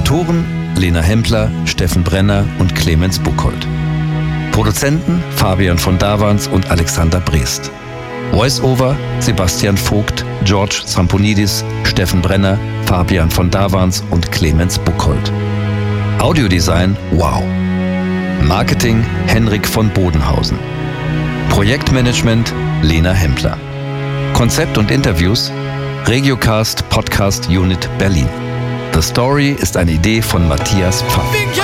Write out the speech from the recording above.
Autoren Lena Hempler, Steffen Brenner und Clemens Buchholz. Produzenten Fabian von Davans und Alexander Brest. Voice-Over Sebastian Vogt, George Samponidis, Steffen Brenner, Fabian von Davans und Clemens Buchholz. Audiodesign Wow. Marketing Henrik von Bodenhausen. Projektmanagement Lena Hempler. Konzept und Interviews Regiocast Podcast Unit Berlin. The Story ist eine Idee von Matthias Pfaff.